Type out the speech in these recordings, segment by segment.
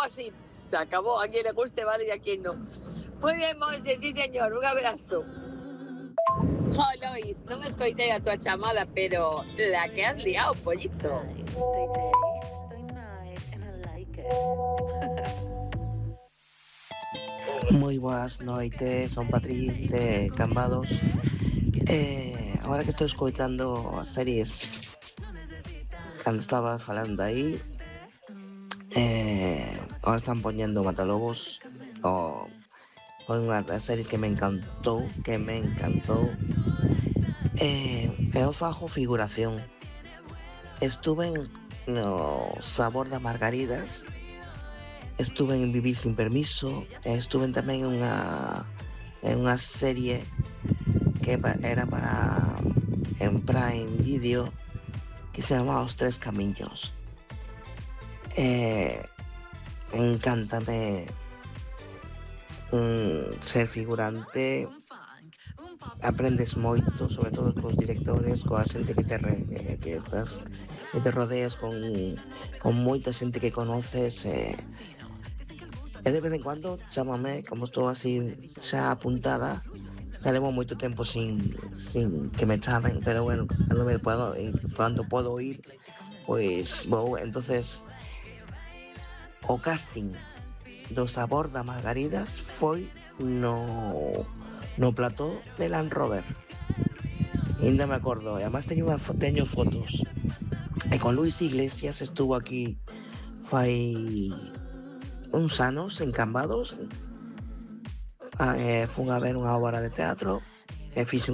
así. Se acabó. A quien le guste, vale, y a quien no. Muy bien, Monse, sí, señor. Un abrazo. Jo, Lois, non escoitei a tua chamada, pero la que has liado, pollito. Moi boas noites, son Patrick de Cambados. Ahora que estou escoitando as series cando estaba falando aí, ahora están poñendo Matalobos, foi unha das series que me encantou, eu fago figuración. Estuve no Sabor das Margaridas, estuve en Vivir sin Permiso, estuve tamén en unha serie que era para en Prime Video que se llamaba Os Tres Camiños. Encántame ser figurante, aprendes moito, sobre todo cos directores, coa xente que te rodeas con moita xente que conoces, e de vez en cuando chámame, como estou así xa apuntada, xa levo moito tempo sin que me chamen, pero bueno, cando podo ir, pois vou. Entonces o casting do Sabor das Margaridas foi no plató de Land Rover. Ainda me acordo, e además teño fotos. E con Luis Iglesias estuvo aquí fai uns anos en Cambados. Fun a ver unha obra de teatro e fixen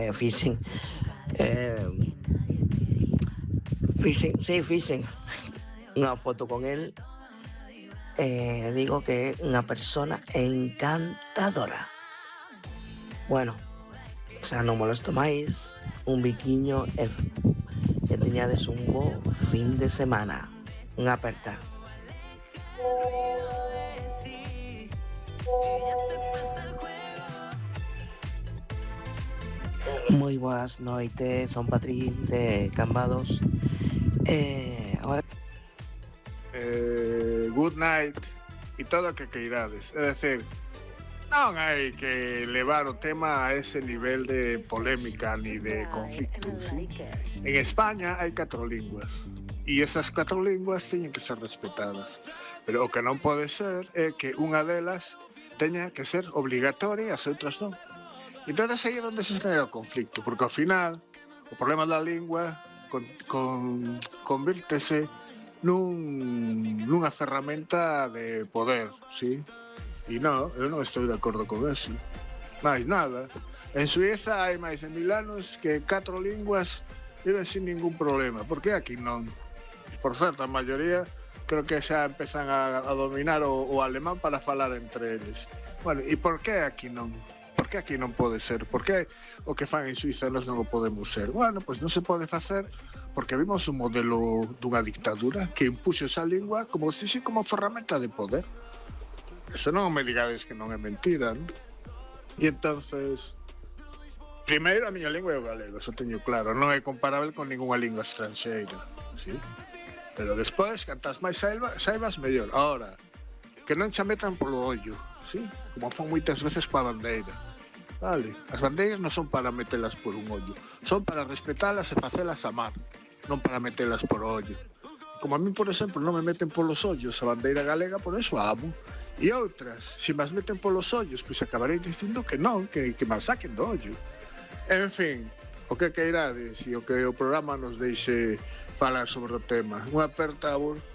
unha foto con el. Digo que é unha persona encantadora. Bueno, xa non molesto máis, un biquiño e teñades un bo fin de semana. Unha aperta. Moi boas noites, son Patrick de Cambados. Ahora good night e todo o que queirades. É dicir, non hai que levar o tema a ese nivel de polémica ni de conflicto, ¿sí? En España hai 4 linguas e esas 4 linguas teñen que ser respetadas, pero o que non pode ser é que unha delas teña que ser obligatoria e as outras non. Entón aí é onde se genera o conflicto, porque ao final o problema da lingua convírtese nunha ferramenta de poder, ¿sí? E non, eu non estou de acordo con eso. Mais nada, en Suiza hai máis de 1000 anos que 4 linguas viven sin ningún problema. Por que aquí non? Por certo, a maioría creo que xa empezan a dominar o alemán para falar entre eles. Bueno, e por que aquí non? Por que aquí non pode ser? Por que o que fan en Suiza nós non o podemos ser? Bueno, pois non se pode facer porque vimos un modelo dunha dictadura que impuxo esa lingua como ferramenta de poder. Eso non me digades que non é mentira, non? E entonces, primeiro a miña lingua é o galego, eso teño claro, non é comparável con ninguna lingua estranxeira, ¿sí? Pero despois, cantas máis saibas, mellor. Ahora, que non xa metan polo ollo, ¿sí? Como fan moitas veces coa bandeira. Vale, as bandeiras non son para metelas por un ollo, son para respetalas e facelas amar, non para metelas por ollo. Como a mí, por exemplo, non me meten polos ollos a bandeira galega, por eso a amo. E outras, se mas meten polos ollos, pois acabarei dicindo que non, que mas saquen do ollo. En fin, o que queirades e o que o programa nos deixe falar sobre o tema. Unha aperta, Abur.